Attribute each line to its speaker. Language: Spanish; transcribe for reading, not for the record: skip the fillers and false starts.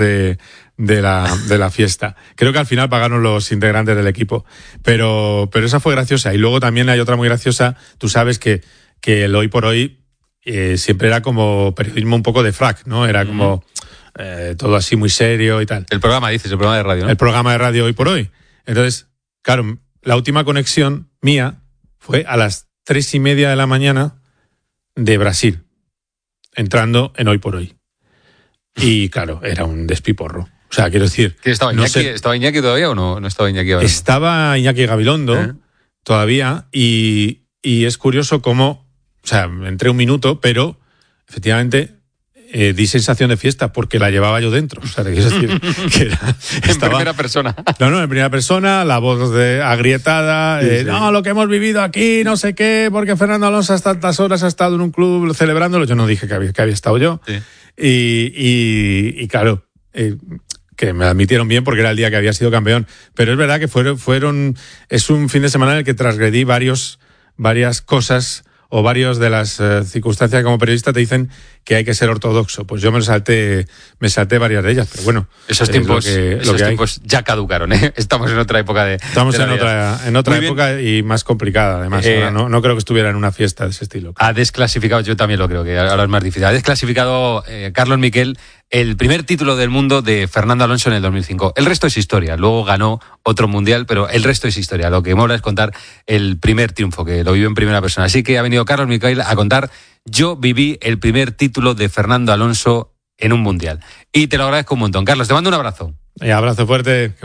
Speaker 1: de la fiesta. Creo que al final pagaron los integrantes del equipo, pero esa fue graciosa. Y luego también hay otra muy graciosa. Tú sabes que el Hoy por Hoy siempre era como periodismo un poco de frac, ¿no? Era como todo así muy serio y tal.
Speaker 2: El programa de radio, ¿no?
Speaker 1: El programa de radio Hoy por Hoy. Entonces, claro, la última conexión mía fue a las 3:30 de la mañana de Brasil, entrando en Hoy por Hoy. Y claro, era un despiporro. O sea, quiero decir...
Speaker 2: ¿Estaba Iñaki, ¿Estaba Iñaki todavía o no estaba Iñaki ahora?
Speaker 1: Estaba Iñaki Gabilondo todavía y es curioso cómo... O sea, entré un minuto, pero efectivamente di sensación de fiesta porque la llevaba yo dentro. O sea, quiero decir que
Speaker 2: en primera persona.
Speaker 1: No, en primera persona, la voz agrietada. Sí. No, lo que hemos vivido aquí, no sé qué, porque Fernando Alonso hasta tantas horas ha estado en un club celebrándolo. Yo no dije que había estado yo. Sí. Y claro... que me admitieron bien porque era el día que había sido campeón, pero es verdad que es un fin de semana en el que transgredí varias cosas o varias de las circunstancias que como periodista te dicen que hay que ser ortodoxo. Pues yo me salté varias de ellas, pero bueno.
Speaker 2: Esos tiempos ya caducaron, ¿eh? Estamos en otra época
Speaker 1: Estamos en otra época y más complicada, además. No creo que estuviera en una fiesta de ese estilo.
Speaker 2: Ha desclasificado, yo también lo creo, que ahora es más difícil. Ha desclasificado Carlos Miquel el primer título del mundo de Fernando Alonso en el 2005. El resto es historia. Luego ganó otro mundial, pero el resto es historia. Lo que mola es contar el primer triunfo, que lo vivió en primera persona. Así que ha venido Carlos Miquel a contar: yo viví el primer título de Fernando Alonso en un mundial. Y te lo agradezco un montón. Carlos, te mando un abrazo.
Speaker 1: Abrazo fuerte.